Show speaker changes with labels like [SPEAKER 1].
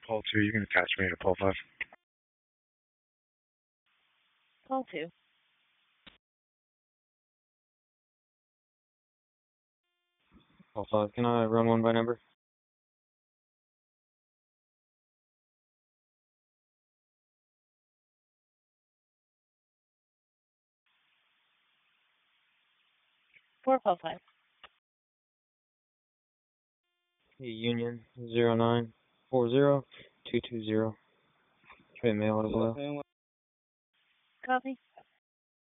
[SPEAKER 1] Pole 2, you can attach me to pole 5.
[SPEAKER 2] Pole 2.
[SPEAKER 3] Pole 5, can I run one by number?
[SPEAKER 2] Four pole 5.
[SPEAKER 3] Union 0940-220. Trade mail over below.
[SPEAKER 2] Copy.